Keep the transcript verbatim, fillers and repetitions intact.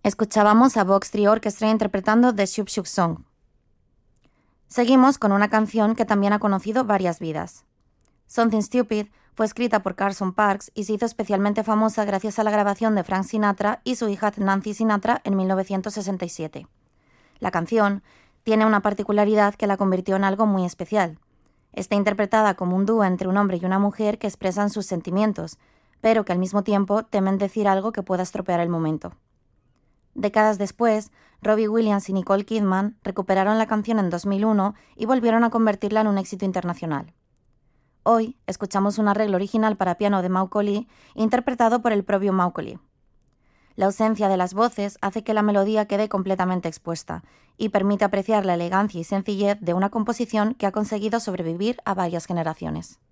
Escuchábamos a Box Tree Orchestra interpretando The Shuk Shuk Song. Seguimos con una canción que también ha conocido varias vidas. Something Stupid fue escrita por Carson Parks y se hizo especialmente famosa gracias a la grabación de Frank Sinatra y su hija Nancy Sinatra en mil novecientos sesenta y siete. La canción tiene una particularidad que la convirtió en algo muy especial. Está interpretada como un dúo entre un hombre y una mujer que expresan sus sentimientos, pero que al mismo tiempo temen decir algo que pueda estropear el momento. Décadas después, Robbie Williams y Nicole Kidman recuperaron la canción en dos mil uno y volvieron a convertirla en un éxito internacional. Hoy escuchamos un arreglo original para piano de Macaulay, interpretado por el propio Macaulay. La ausencia de las voces hace que la melodía quede completamente expuesta y permite apreciar la elegancia y sencillez de una composición que ha conseguido sobrevivir a varias generaciones.